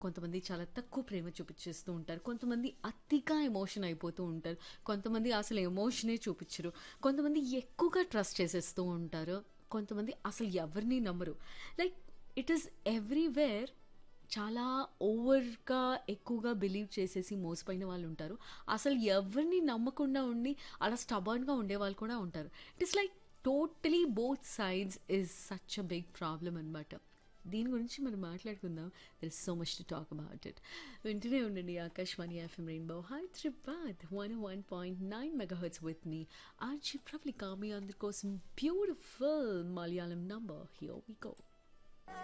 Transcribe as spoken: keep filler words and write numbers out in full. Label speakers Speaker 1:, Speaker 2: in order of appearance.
Speaker 1: కొంతమంది చాలా తక్కువ ప్రేమ చూపించేస్తూ ఉంటారు. కొంతమంది అతిగా ఎమోషన్ అయిపోతూ ఉంటారు. కొంతమంది అసలు ఎమోషనే చూపించరు. కొంతమంది ఎక్కువగా ట్రస్ట్ చేసేస్తూ ఉంటారు. కొంతమంది అసలు ఎవరిని నమ్మరు. Like it is everywhere. చాలా ఓవర్‌గా ఎక్కువగా బిలీవ్ చేసేసి మోసపోయిన వాళ్ళుంటారు. అసలు ఎవరిని నమ్మకుండా ఉండి అలా స్టబర్న్‌గా ఉండేవాళ్ళు కూడా ఉంటారు. It is like totally both sides is such a big problem అనమాట. దీని గురించి మనం మాట్లాడుకుందాం. There is so much to talk about it. వింటూనే ఉండండి Akashvani FM rainbow Hyderabad one one point nine megahertz with me RG Pravalika మీ అందరి కోసం beautiful Malayalam number. Here we go.